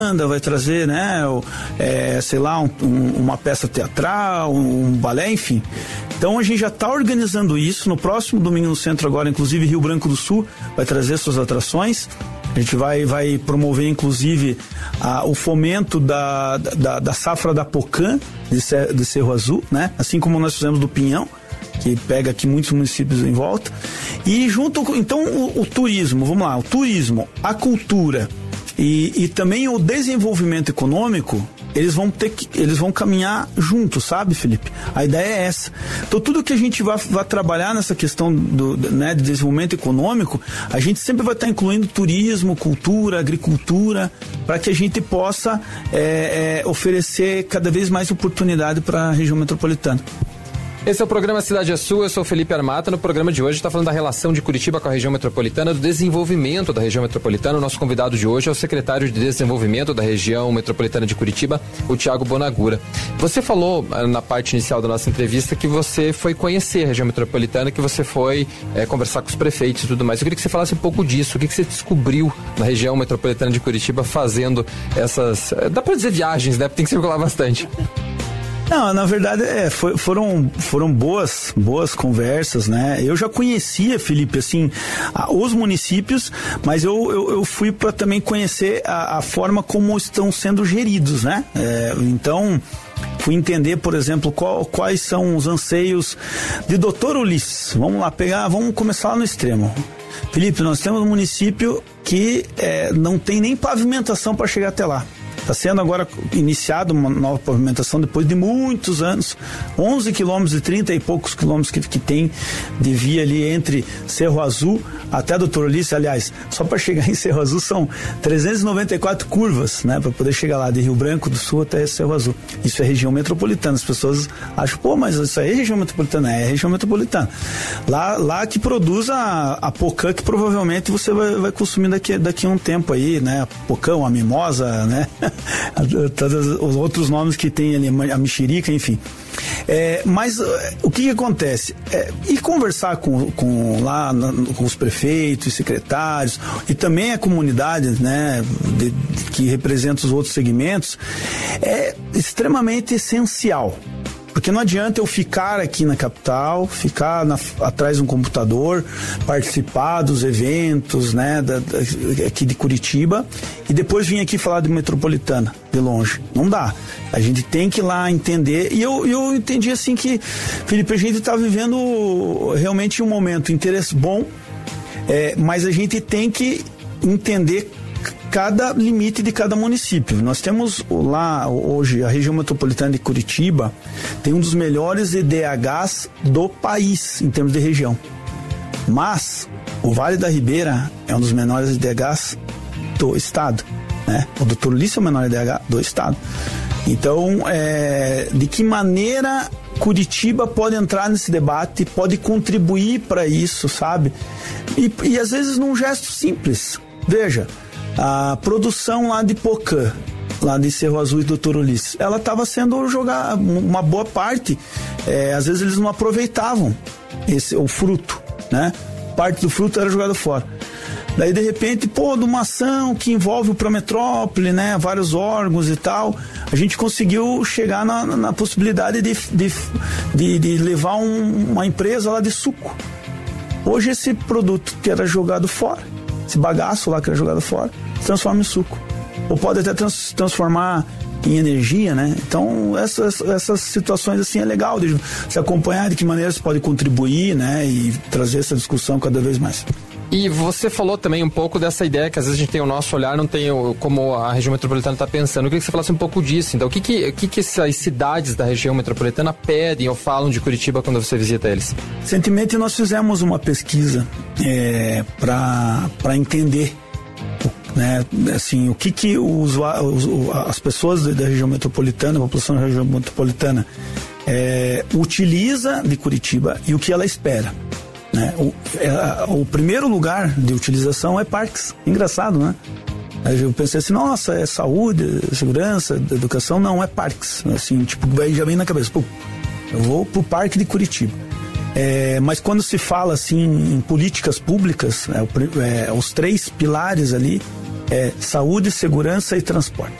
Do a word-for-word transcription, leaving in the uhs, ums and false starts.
vai trazer, né, é, sei lá, um, um, uma peça teatral, um, um balé, enfim. Então a gente já está organizando isso. No próximo domingo no centro agora, inclusive Rio Branco do Sul vai trazer suas atrações. A gente vai, vai promover, inclusive, a, o fomento da, da, da safra da Pocã, de, Ser, de Cerro Azul, né? Assim como nós fizemos do Pinhão, que pega aqui muitos municípios em volta. E junto, então, o, o turismo, vamos lá, o turismo, a cultura e, e também o desenvolvimento econômico, eles vão ter que, eles vão caminhar juntos, sabe, Felipe? A ideia é essa. Então, tudo que a gente vai, vai trabalhar nessa questão do, né, de desenvolvimento econômico, a gente sempre vai estar incluindo turismo, cultura, agricultura, para que a gente possa é, é, oferecer cada vez mais oportunidade para a região metropolitana. Esse é o programa Cidade é Sua, eu sou o Felipe Armata. No programa de hoje está falando da relação de Curitiba com a região metropolitana, do desenvolvimento da região metropolitana. O nosso convidado de hoje é o secretário de Desenvolvimento da região metropolitana de Curitiba, o Thiago Bonagura. Você falou na parte inicial da nossa entrevista que você foi conhecer a região metropolitana, que você foi é, conversar com os prefeitos e tudo mais. Eu queria que você falasse um pouco disso. O que, que você descobriu na região metropolitana de Curitiba fazendo essas... Dá para dizer viagens, né? Tem que circular bastante. Não, na verdade, é, foi, foram, foram boas, boas conversas, né? Eu já conhecia, Felipe, assim, a, os municípios, mas eu, eu, eu fui para também conhecer a, a forma como estão sendo geridos, né? É, então, fui entender, por exemplo, qual, quais são os anseios de doutor Ulisses. Vamos lá, pegar, vamos começar lá no extremo. Felipe, nós temos um município que é, não tem nem pavimentação para chegar até lá. Está sendo agora iniciada uma nova pavimentação depois de muitos anos, onze quilômetros e trinta e poucos quilômetros que, que tem de via ali entre Cerro Azul até doutor Ulisses. Aliás, só para chegar em Cerro Azul são trezentas e noventa e quatro curvas, né, para poder chegar lá de Rio Branco do Sul até Cerro Azul. Isso é região metropolitana. As pessoas acham, pô, mas isso aí é região metropolitana. É, é região metropolitana. Lá, lá que produz a, a Pocã, que provavelmente você vai, vai consumir daqui, daqui a um tempo aí, né, a Pocã, a mimosa, né, todos os outros nomes que tem ali, a mexerica, enfim. É, mas o que, que acontece? É, e conversar com, com lá na, com os prefeitos e secretários e também a comunidade, né, de, de, que representa os outros segmentos, é extremamente essencial. Porque não adianta eu ficar aqui na capital, ficar na, atrás de um computador, participar dos eventos, né, da, da, aqui de Curitiba, e depois vir aqui falar de metropolitana, de longe. Não dá. A gente tem que ir lá entender. E eu, eu entendi assim que, Felipe, a gente está vivendo realmente um momento interesse bom, é, mas a gente tem que entender cada limite de cada município. Nós temos lá hoje a região metropolitana de Curitiba tem um dos melhores E D Hs do país em termos de região, mas o Vale da Ribeira é um dos menores E D Hs do estado, né? O doutor Ulisses é o menor E D H do estado. Então, é, de que maneira Curitiba pode entrar nesse debate, pode contribuir para isso, sabe? E, e às vezes num gesto simples. Veja, a produção lá de Pocã, lá de Cerro Azul e doutor Ulisses, ela estava sendo jogada, uma boa parte, é, às vezes eles não aproveitavam esse, o fruto, né? Parte do fruto era jogada fora. Daí, de repente, pô, de uma ação que envolve o Prometrópole, né? Vários órgãos e tal, a gente conseguiu chegar na, na possibilidade de, de, de, de levar um, uma empresa lá de suco. Hoje esse produto que era jogado fora, esse bagaço lá que era jogado fora, se transforma em suco. Ou pode até trans, transformar em energia, né? Então, essas, essas situações assim é legal de se acompanhar, de que maneira se pode contribuir, né? E trazer essa discussão cada vez mais. E você falou também um pouco dessa ideia que às vezes a gente tem o nosso olhar, não tem o, como a região metropolitana está pensando. Eu queria que você falasse um pouco disso. Então, o que que, o que que essas cidades da região metropolitana pedem ou falam de Curitiba quando você visita eles? Recentemente nós fizemos uma pesquisa é, para para entender, né, assim, o que que os, os, as pessoas da região metropolitana, a população da região metropolitana é, utiliza de Curitiba e o que ela espera. Né? O, é, o primeiro lugar de utilização é parques. Engraçado, né? Aí eu pensei assim, nossa, é saúde, segurança, educação. Não, é parques. Assim, tipo, já vem na cabeça, pô, eu vou pro parque de Curitiba. É, mas quando se fala assim em políticas públicas, é, é, os três pilares ali é saúde, segurança e transporte.